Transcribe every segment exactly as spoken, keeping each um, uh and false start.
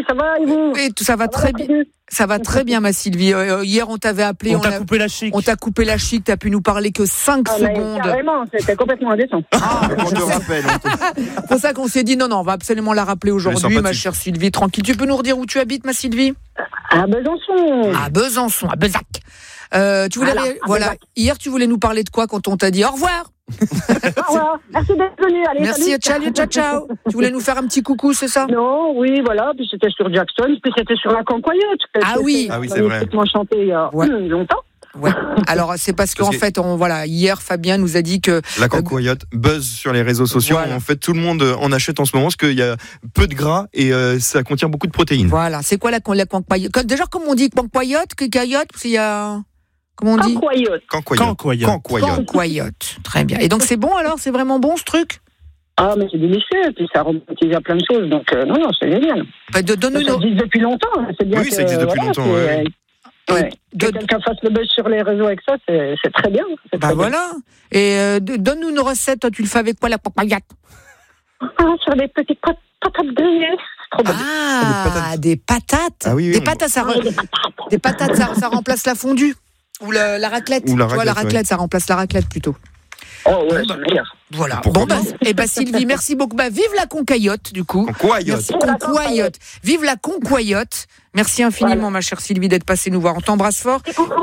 ça va et vous? Oui, tout ça va, ça très bien. Ça va très bien, ma Sylvie. Euh, hier, on t'avait appelé. On, on t'a coupé la chic. On t'a coupé la chic. T'as pu nous parler que cinq ah, secondes. Carrément, c'était complètement indécent. Ah, on te rappelle. C'est pour ça qu'on s'est dit non, non, on va absolument la rappeler aujourd'hui, ma chère Sylvie. Tranquille. Tu peux nous redire où tu habites, ma Sylvie? À Besançon. À Besançon, à Bezac. Euh, tu voulais, voilà, ré... voilà. Hier, tu voulais nous parler de quoi quand on t'a dit au revoir? Au revoir. Merci d'être venu. Allez, merci, salut, ciao, ciao. Tu voulais nous faire un petit coucou, c'est ça? Non, oui, voilà. Puis c'était sur Jackson, puis c'était sur la Concoyote. Ah oui, ah oui, c'est vrai. On chanté il y a ouais. longtemps. Ouais. Alors c'est parce qu'en parce fait, on, voilà, hier Fabien nous a dit que la Concoyote euh, buzz sur les réseaux sociaux. Voilà. En fait, tout le monde en achète en ce moment parce qu'il y a peu de gras et euh, ça contient beaucoup de protéines. Voilà. C'est quoi la, la Concoyote? Déjà, comme on dit Concoyote, Concoyote, parce qu'il y a. Comment on dit? Concoyote. Concoyote. Concoyote. Très bien. Et donc c'est bon alors? C'est vraiment bon ce truc? Ah, mais c'est délicieux, et puis ça remonte à plein de choses, donc euh, non, non, c'est génial. Bah, de, donne-nous ça existe depuis longtemps, c'est bien. Oui, que, ça existe depuis voilà, longtemps. Ouais. Ouais. Que de... quelqu'un fasse le buzz sur les réseaux avec ça, c'est, c'est très bien. C'est bah très voilà. Bien. Et euh, donne-nous une recette, toi, tu le fais avec quoi la Concoyote? Ah, sur des petites pat- patates grillées. Ah, des patates. Des patates. Ah oui, oui, des, on... patates ça re... ah, des patates, des patates, ça, ça remplace la fondue. Ou la, la raclette. Ou la tu vois, raclette, la raclette, ouais. Ça remplace la raclette plutôt. Oh ouais, bon, c'est meilleur. Voilà. Bon, bah, et bah, Sylvie, merci beaucoup. Bah, vive la Concoyote, du coup. Concoyote. Concoyote. Vive la Concoyote. Merci infiniment, voilà. Ma chère Sylvie, d'être passée nous voir. On t'embrasse fort.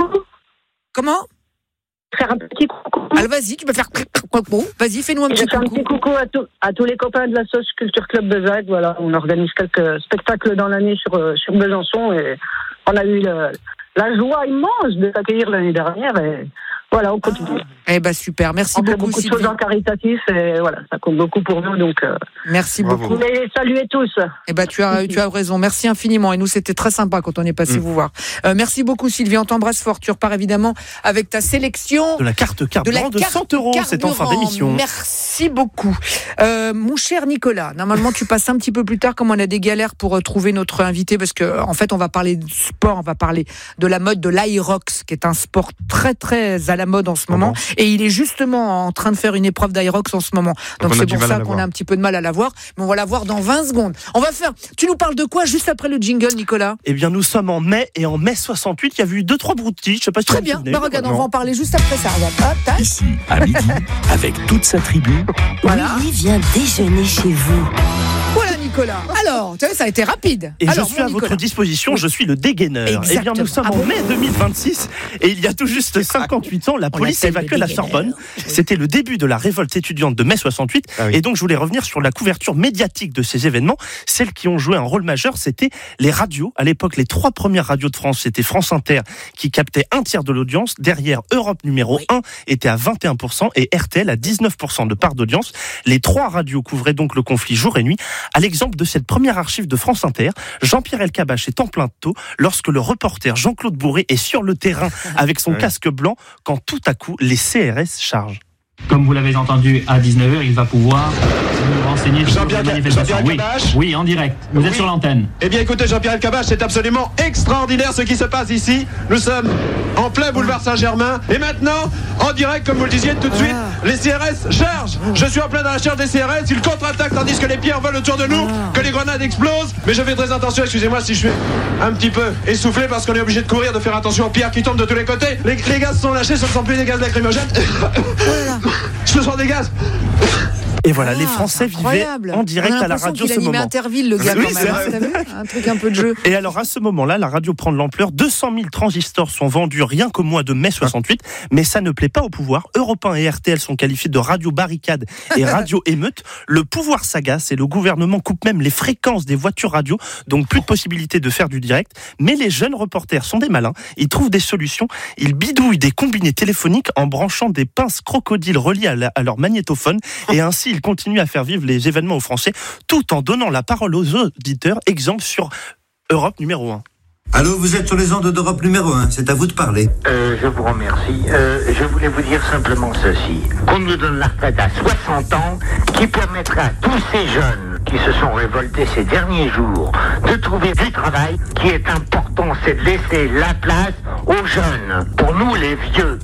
Comment? Faire un petit coucou. Alors, vas-y, tu peux faire coucou. Vas-y, fais-nous un petit coucou. Un petit coucou à, tout, à tous les copains de la Sauce Culture Club Bezac. Voilà, on organise quelques spectacles dans l'année sur, sur Besançon et on a eu le, la joie immense de t'accueillir l'année dernière et voilà, on continue. Ah. Eh ben super, merci on beaucoup. On fait beaucoup Sylvie. de choses en caritatif et voilà, ça compte beaucoup pour nous, donc. Euh, merci bravo. beaucoup. Et saluez tous. Eh ben tu as, tu as raison. Merci infiniment. Et nous, c'était très sympa quand on est passé mmh. vous voir. Euh, merci beaucoup, Sylvie. On t'embrasse fort. Tu repars évidemment avec ta sélection de la carte carburant de, de cent euros. C'est en fin d'émission. Merci beaucoup, euh, mon cher Nicolas. Normalement, tu passes un petit peu plus tard, comme on a des galères pour euh, trouver notre invité, parce que en fait, on va parler de sport, on va parler de la mode de l'Aerox, qui est un sport très très à la mode en ce moment. Mmh. Et il est justement en train de faire une épreuve d'Aerox en ce moment. Donc, Donc c'est pour ça qu'on a un petit peu de mal à la voir. Mais on va la voir dans vingt secondes. On va faire. Tu nous parles de quoi juste après le jingle, Nicolas? Eh bien, nous sommes en mai et en mai soixante-huit, il y a eu deux trois broutilles. Je sais pas si très bien. Bah, regarde, on va en parler juste après ça. Regarde. Hop, ici, à midi, avec toute sa tribu. Voilà. Willy vient déjeuner chez vous. Voilà, Nicolas. Alors, tu vois, ça a été rapide. Et Alors, je suis à Nicolas. votre disposition, je suis le dégaineur. Exactement. Eh bien, nous sommes ah bon en mai deux mille vingt-six et il y a tout juste cinquante-huit ans, la police évacuait la Sorbonne. C'était le début de la révolte étudiante de mai soixante-huit. Ah oui. Et donc, je voulais revenir sur la couverture médiatique de ces événements. Celles qui ont joué un rôle majeur, c'était les radios. À l'époque, les trois premières radios de France, c'était France Inter qui captait un tiers de l'audience. Derrière, Europe numéro oui. un était à vingt et un pour cent et R T L à dix-neuf pour cent de part d'audience. Les trois radios couvraient donc le conflit jour et nuit. À l'exemple de cette première archive de France Inter, Jean-Pierre Elkabbach est en plein de taux lorsque le reporter Jean-Claude Bourré est sur le terrain avec son ouais. casque blanc quand tout à coup les C R S chargent. Comme vous l'avez entendu, à dix-neuf heures, il va pouvoir nous renseigner sur la manifestation. Oui, oui, en direct. Vous oui. êtes sur l'antenne. Eh bien, écoutez, Jean-Pierre Elkabbach, c'est absolument extraordinaire ce qui se passe ici. Nous sommes en plein boulevard Saint-Germain. Et maintenant, en direct, comme vous le disiez tout de suite, les C R S chargent. Je suis en plein dans la charge des C R S. Ils contre-attaquent tandis que les pierres volent autour de nous, que les grenades explosent. Mais je fais très attention, excusez-moi si je suis un petit peu essoufflé parce qu'on est obligé de courir, de faire attention aux pierres qui tombent de tous les côtés. Les, les gaz sont lâchés, ce ne sont plus des gaz lacrymogènes. Ce sont des gaz. Et voilà, ah, les Français vivaient en direct à la radio ce moment. Interville, le gars, oui, quand même. T'as vu un truc un peu de jeu. Et alors, à ce moment-là, la radio prend de l'ampleur. deux cent mille transistors sont vendus rien qu'au mois de mai soixante-huit. Mais ça ne plaît pas au pouvoir. Europe un et R T L sont qualifiés de radio barricade et radio émeute. Le pouvoir s'agace et le gouvernement coupe même les fréquences des voitures radio. Donc, plus de possibilité de faire du direct. Mais les jeunes reporters sont des malins. Ils trouvent des solutions. Ils bidouillent des combinés téléphoniques en branchant des pinces crocodiles reliées à, la, à leur magnétophone. Et ainsi, ils continuent à faire vivre les événements aux Français tout en donnant la parole aux auditeurs. Exemple sur Europe numéro un. Allô, vous êtes sur les ondes d'Europe numéro un, c'est à vous de parler. Euh, je vous remercie. Euh, je voulais vous dire simplement ceci. Qu'on nous donne la retraite à soixante ans, qui permettra à tous ces jeunes qui se sont révoltés ces derniers jours de trouver du travail. Qui est important, c'est de laisser la place aux jeunes. Pour nous, les vieux.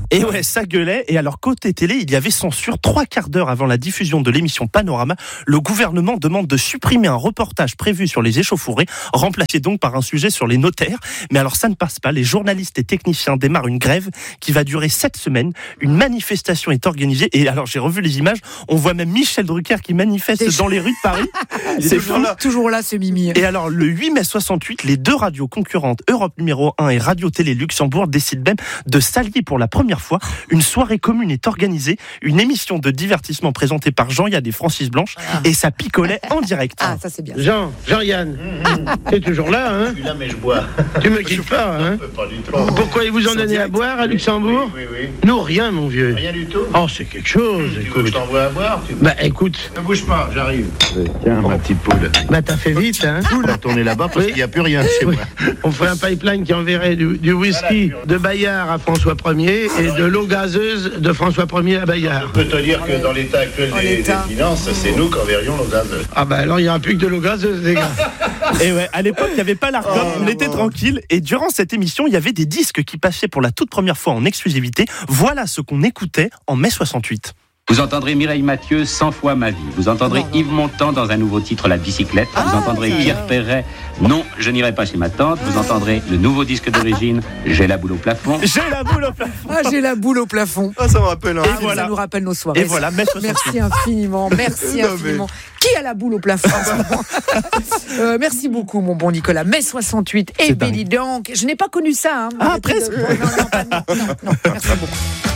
Et ouais, ça gueulait. Et alors, côté télé, il y avait censure. Trois quarts d'heure avant la diffusion de l'émission Panorama, le gouvernement demande de supprimer un reportage prévu sur les échauffourées, remplacé donc par un sujet sur les notaires. Mais alors, ça ne passe pas. Les journalistes et techniciens démarrent une grève qui va durer sept semaines. Une manifestation est organisée. Et alors, j'ai revu les images. On voit même Michel Drucker qui manifeste Déjà. dans les rues de Paris. C'est toujours là. toujours là, ce Mimi. Et alors, le huit mai soixante-huit, les deux radios concurrentes, Europe numéro un et Radio Télé Luxembourg, décident même de s'allier pour la première fois. Une soirée commune est organisée, une émission de divertissement présentée par Jean-Yann et Francis Blanche, ah. et ça picolait en direct. Ah, ça c'est bien. Jean, Jean-Yann, mmh. t'es toujours là, hein? Je suis là, mais je bois. Tu me quittes pas, hein? Pas du tout. Pourquoi ils vous en donnent à boire à Luxembourg? Oui, oui, oui. Non, rien, mon vieux. Rien du tout? Oh, c'est quelque chose. Tu écoute. veux que je t'envoie à boire? Tu... Bah, écoute. Ne bouge pas, j'arrive. Tiens, ma petite poule. Bah, t'as fait vite, hein? On va tourner là-bas parce oui. qu'il n'y a plus rien chez oui. moi. On ferait un pipeline qui enverrait du, du whisky voilà. de Bayard à François Ier et de l'eau gazeuse de François Ier à Bayard. Je peux te dire que dans l'état actuel des, des finances, c'est nous qui enverrions l'eau gazeuse. Ah bah alors il n'y aura plus que de l'eau gazeuse, les gars. Et ouais, à l'époque, il n'y avait pas l'argot, oh, on était oh. tranquille. Et durant cette émission, il y avait des disques qui passaient pour la toute première fois en exclusivité. Voilà ce qu'on écoutait en mai soixante-huit. Vous entendrez Mireille Mathieu cent fois ma vie. Vous entendrez non, non. Yves Montand dans un nouveau titre, La bicyclette. Ah, vous entendrez Pierre Perret, Non, je n'irai pas chez ma tante. Vous entendrez le nouveau disque d'origine, J'ai la boule au plafond. J'ai la boule au plafond. Ah, j'ai la boule au plafond. Ah, ça me rappelle. Hein. Ah, Et voilà. Ça nous rappelle nos soirées. Et voilà, merci infiniment. Merci non, infiniment. Mais... Qui a la boule au plafond en ce moment euh, Merci beaucoup, mon bon Nicolas. mai soixante-huit. Et Béli donc. Je n'ai pas connu ça. Hein, ah, presque. De... Non, non, pas... non, non, non. Merci beaucoup.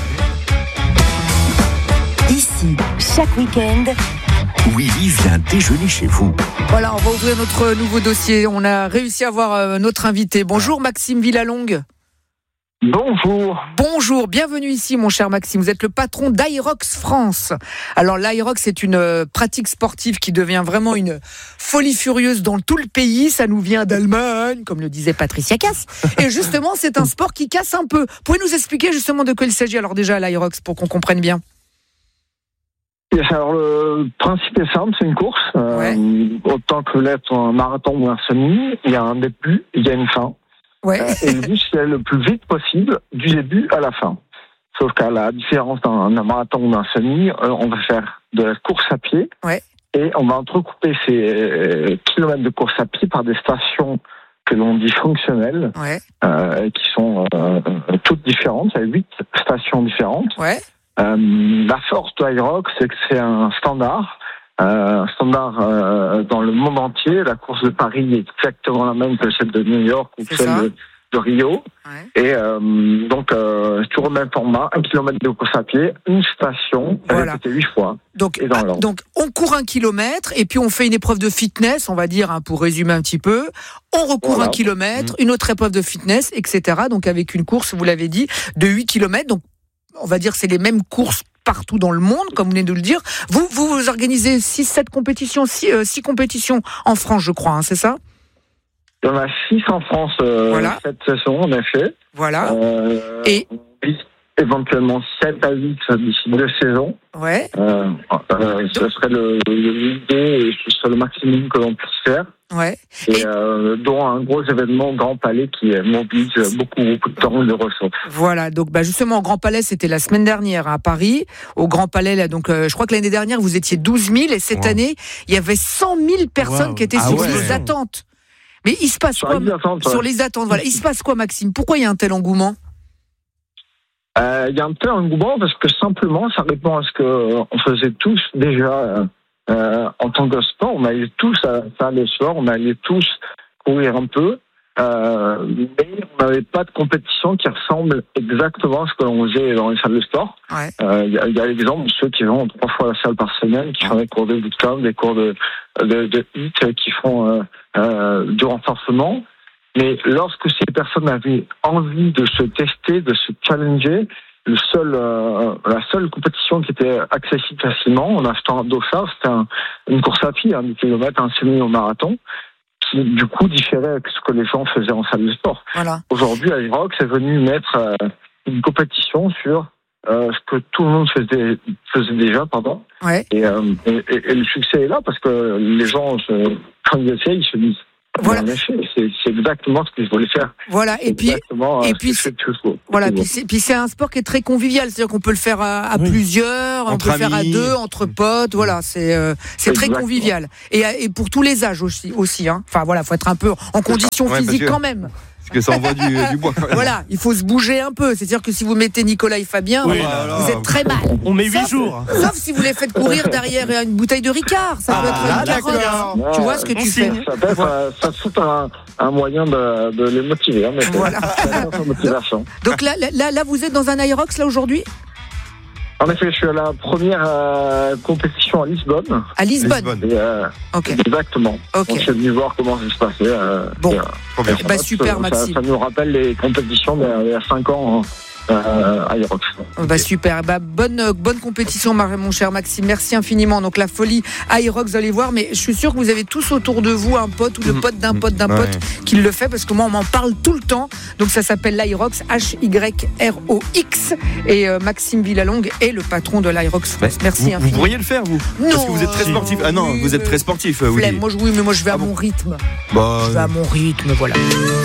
Ici, chaque week-end, Willy vient déjeuner chez vous. Voilà, on va ouvrir notre nouveau dossier. On a réussi à avoir euh, notre invité. Bonjour Maxime Villalongue. Bonjour. Bonjour, bienvenue ici mon cher Maxime. Vous êtes le patron d'Aerox France. Alors l'Aerox c'est une euh, pratique sportive qui devient vraiment une folie furieuse dans tout le pays. Ça nous vient d'Allemagne, comme le disait Patricia Cass. Et justement c'est un sport qui casse un peu. Pouvez nous expliquer justement de quoi il s'agit alors déjà à l'Aerox pour qu'on comprenne bien? Alors le principe est simple, c'est une course. Ouais. Euh, autant que l'être un marathon ou un semi, il y a un début, il y a une fin. Ouais. Euh, et le but c'est aller le plus vite possible du début à la fin. Sauf qu'à la différence d'un, d'un marathon ou d'un semi, euh, on va faire de la course à pied. Ouais. Et on va entrecouper ces euh, kilomètres de course à pied par des stations que l'on dit fonctionnelles, ouais. euh, qui sont euh, toutes différentes. Il y a huit stations différentes. Ouais. Euh, la force de Aerox, c'est que c'est un standard, euh, un standard euh, dans le monde entier. La course de Paris est exactement la même que celle de New York ou c'est celle de, de Rio. Ouais. Et euh, donc, euh, toujours le même format, un kilomètre de course à pied, une station, voilà. Répété huit fois. Donc, ah, donc, on court un kilomètre et puis on fait une épreuve de fitness, on va dire, hein, pour résumer un petit peu. On recourt voilà. un kilomètre, mmh. une autre épreuve de fitness, et cetera. Donc, avec une course, vous l'avez dit, de huit kilomètres. Donc, on va dire c'est les mêmes courses partout dans le monde, comme vous venez de le dire. Vous, vous, vous organisez six sept compétitions, six compétitions en France, je crois, hein, c'est ça? Il y en a six en France euh, voilà. cette saison, en effet. Voilà. Euh, Et éventuellement sept à huit d'ici deux saisons. Ouais. Euh, euh, ce serait le, l'idée et ce serait le maximum que l'on puisse faire. Ouais. Et, et euh, dont un gros événement Grand Palais qui mobilise beaucoup, beaucoup de temps et de ressources. Voilà, donc bah justement au Grand Palais, c'était la semaine dernière à Paris. Au Grand Palais, là, donc euh, je crois que l'année dernière vous étiez douze mille et cette wow. année il y avait cent mille personnes wow. qui étaient ah sur ouais. les attentes. Mais il se passe sur quoi les attentes, sur ouais. les attentes Voilà, il se passe quoi, Maxime? Pourquoi il y a un tel engouement? Euh, il y a un tel engouement parce que simplement ça répond à ce que on faisait tous déjà. Euh, Euh, en tant que sport, on allait tous à faire le sport, on allait tous courir un peu, euh, mais on n'avait pas de compétition qui ressemble exactement à ce que l'on faisait dans les salles de sport. Il ouais. euh, y, y a l'exemple de ceux qui vont trois fois à la salle par semaine, qui font des cours de bootcamp, des cours de, de, de hit, qui font euh, euh, du renforcement. Mais lorsque ces personnes avaient envie de se tester, de se challenger, Le seul, euh, la seule compétition qui était accessible facilement en achetant un dossard, c'était un, une course à pied, un dix kilomètres, un semi au marathon, qui du coup différait avec ce que les gens faisaient en salle de sport. Voilà. Aujourd'hui, Aerox est venu mettre euh, une compétition sur euh, ce que tout le monde faisait, faisait déjà, pardon. Ouais. Et, euh, et, et, et le succès est là parce que les gens, se, quand ils essayent, ils se disent Voilà. C'est, c'est exactement ce que je voulais faire. Voilà. Et puis, exactement, et puis, c'est, voilà. Puis c'est, puis c'est un sport qui est très convivial. C'est-à-dire qu'on peut le faire à, à oui. plusieurs, entre on peut le faire à deux, entre potes. Voilà. C'est, euh, c'est exactement. Très convivial. Et, et pour tous les âges aussi, aussi, hein. Enfin, voilà. Faut être un peu en condition ouais, physique quand même. Que ça envoie du, du bois. Voilà, il faut se bouger un peu. C'est-à-dire que si vous mettez Nicolas et Fabien, oui, vous êtes très mal. On met huit jours. Sauf si vous les faites courir derrière une bouteille de Ricard. Ça ah, peut être une d'accord. Tu vois ce que tu fais. Ça peut être, ça peut être un, un moyen de, de les motiver. Hein, mais voilà. motivation. Donc là, là, là, vous êtes dans un Aerox là aujourd'hui ? En effet, je suis à la première euh, compétition à Lisbonne. À Lisbonne, Lisbonne. Et, euh, okay. Exactement. Okay. Donc, je suis venu voir comment ça se passait. Euh, bon, et, euh, bah, super, ça, Maxime. Ça, ça nous rappelle les compétitions d'il y a cinq ans. Hein. Euh, Aerox. Bah super, bah bonne bonne compétition mon cher Maxime, merci infiniment. Donc la folie Aerox, vous allez voir, mais je suis sûr que vous avez tous autour de vous un pote ou le pote d'un pote d'un ouais. pote qui le fait, parce que moi on m'en parle tout le temps. Donc ça s'appelle l'Aerox, H Y R O X, et euh, Maxime Villalongue est le patron de l'Aerox France. Merci vous, infiniment. Vous pourriez le faire vous non, parce que vous êtes très sportif. Ah non, oui, vous êtes très sportif. Oui. Moi je oui, mais moi je vais à ah bon. mon rythme. Bah, je vais à mon rythme, voilà.